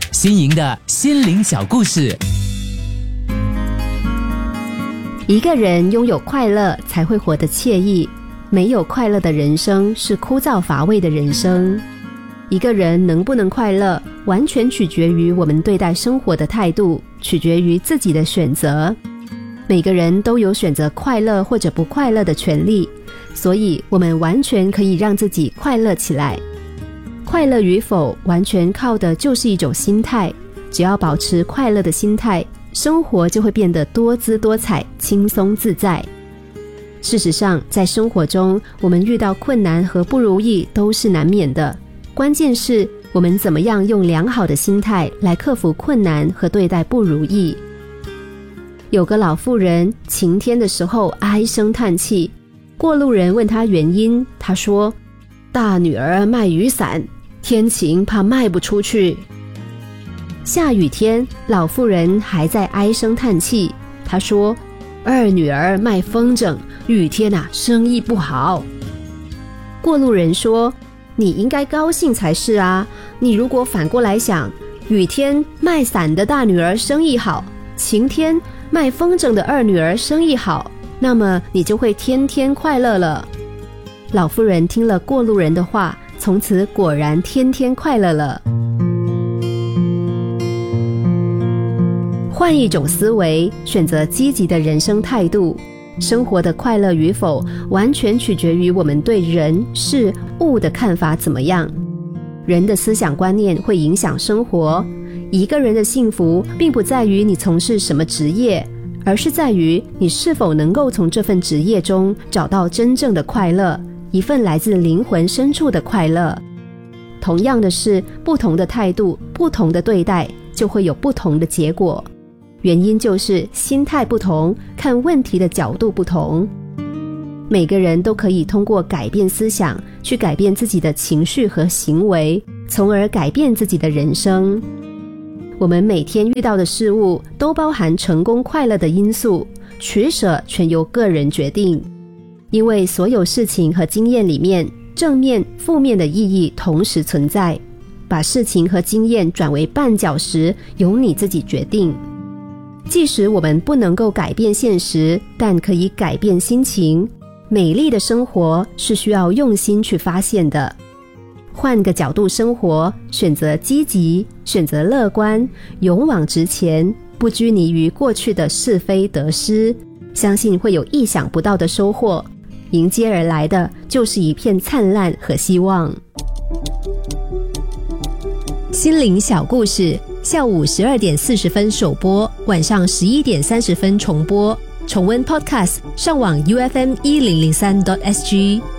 新颖的心灵小故事。 一个人拥有快乐才会活得惬意，没有快乐的人生是枯燥乏味的人生。一个人能不能快乐，完全取决于我们对待生活的态度，取决于自己的选择。每个人都有选择快乐或者不快乐的权利，所以我们完全可以让自己快乐起来。快乐与否，完全靠的就是一种心态。只要保持快乐的心态，生活就会变得多姿多彩，轻松自在。事实上，在生活中，我们遇到困难和不如意都是难免的。关键是我们怎么样用良好的心态来克服困难和对待不如意。有个老妇人晴天的时候唉声叹气，过路人问她原因，她说：大女儿卖雨伞，天晴怕卖不出去。下雨天，老妇人还在唉声叹气，她说：二女儿卖风筝，雨天生意不好。过路人说：你应该高兴才是啊，你如果反过来想，雨天卖伞的大女儿生意好，晴天卖风筝的二女儿生意好，那么你就会天天快乐了。老妇人听了过路人的话，从此果然天天快乐了。换一种思维，选择积极的人生态度，生活的快乐与否，完全取决于我们对人事物的看法怎么样。人的思想观念会影响生活。一个人的幸福并不在于你从事什么职业，而是在于你是否能够从这份职业中找到真正的快乐，一份来自灵魂深处的快乐。同样的是，不同的态度，不同的对待，就会有不同的结果。原因就是心态不同，看问题的角度不同。每个人都可以通过改变思想，去改变自己的情绪和行为，从而改变自己的人生。我们每天遇到的事物都包含成功快乐的因素，取舍全由个人决定。因为所有事情和经验里面，正面、负面的意义同时存在。把事情和经验转为绊脚石，由你自己决定。即使我们不能够改变现实，但可以改变心情。美丽的生活是需要用心去发现的。换个角度生活，选择积极，选择乐观，勇往直前，不拘泥于过去的是非得失，相信会有意想不到的收获。迎接而来的就是一片灿烂和希望。心灵小故事，下午12点40分首播，晚上11点30分重播。重温 Podcast， 上网 UFM1003.SG。